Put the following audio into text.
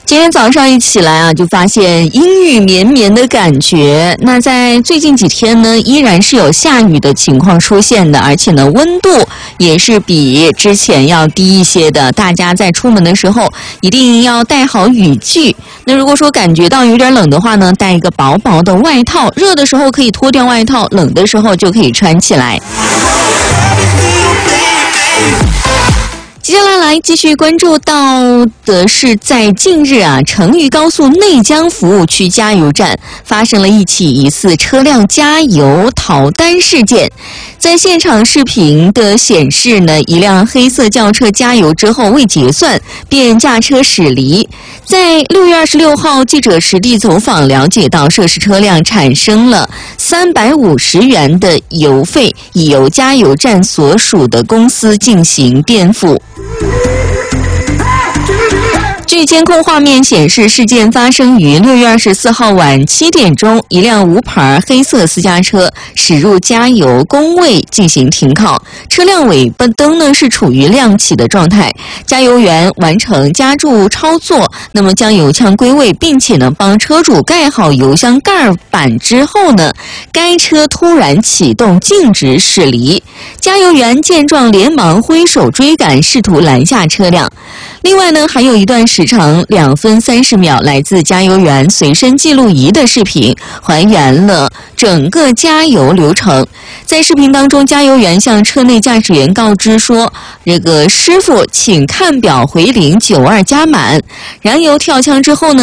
今天早上一起来啊，就发现阴雨绵绵的感觉。那在最近几天呢，依然是有下雨的情况出现的，而且呢，温度也是比之前要低一些的。大家在出门的时候一定要带好雨具。那如果说感觉到有点冷的话呢，带一个薄薄的外套，热的时候可以脱掉外套，冷的时候就可以穿起来。接下来继续关注到的是，在近日啊，成渝高速内江服务区加油站发生了一起疑似车辆加油逃单事件。在现场视频的显示呢，一辆黑色轿车加油之后未结算，便驾车驶离。在6月26号，记者实地走访了解到，涉事车辆产生了350元的油费，已由加油站所属的公司进行垫付。据监控画面显示，事件发生于6月24号晚7点钟，一辆无牌黑色私家车驶入加油工位进行停靠，车辆尾巴灯呢是处于亮起的状态，加油员完成加注操作，那么将油枪归位，并且呢帮车主盖好油箱盖板之后呢，该车突然启动径直驶离，加油员见状连忙挥手追赶，试图拦下车辆。另外呢，还有一段时长2分30秒来自加油员随身记录仪的视频，还原了整个加油流程。在视频当中，加油员向车内驾驶员告知说：“这个师傅，请看表回零，92加满。”燃油跳枪之后呢，